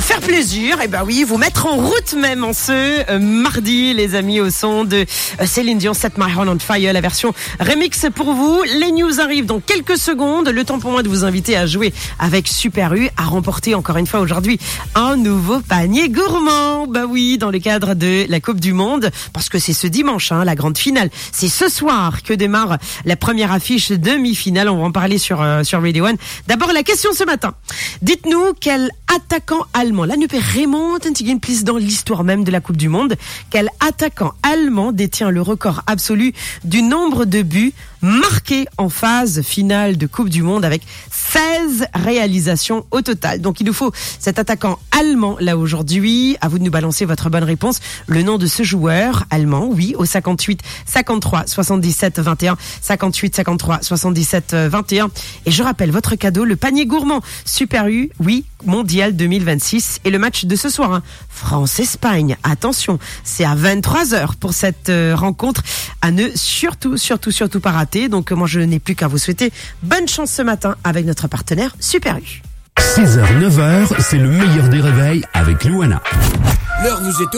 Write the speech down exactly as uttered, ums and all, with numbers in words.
faire plaisir, et ben oui, vous mettre en route même en ce euh, mardi, les amis, au son de euh, Céline Dion, Set My Heart on Fire, la version remix pour vous. Les news arrivent dans quelques secondes. Le temps pour moi de vous inviter à jouer avec Super U, à remporter encore une fois aujourd'hui un nouveau panier gourmand. Bah oui, dans le cadre de la Coupe du Monde, parce que c'est ce dimanche, hein, la grande finale. C'est ce soir que démarre la première affiche demi-finale. On va en parler sur euh, sur Radio One. D'abord, la question ce matin. Dites-nous quel attaquant allemand, là nous peut remonter un petit plus dans l'histoire même de la Coupe du Monde, quel attaquant allemand détient le record absolu du nombre de buts marqués en phase finale de Coupe du Monde avec seize réalisations au total. Donc il nous faut cet attaquant allemand là aujourd'hui. À vous de nous balancer votre bonne réponse. Le nom de ce joueur allemand, oui, au cinquante-huit cinquante-trois soixante-dix-sept vingt et un, cinquante-huit cinquante-trois soixante-dix-sept vingt et un. Et je rappelle votre cadeau, le panier gourmand Super U, oui, mondial deux mille vingt-six. Et le match de ce soir, hein, France-Espagne. Attention, c'est à vingt-trois heures pour cette euh, rencontre à ne surtout, surtout, surtout pas rater. Donc moi je n'ai plus qu'à vous souhaiter bonne chance ce matin avec notre partenaire Super U. six heures neuf heures, c'est le meilleur des réveils avec Louana. L'heure vous est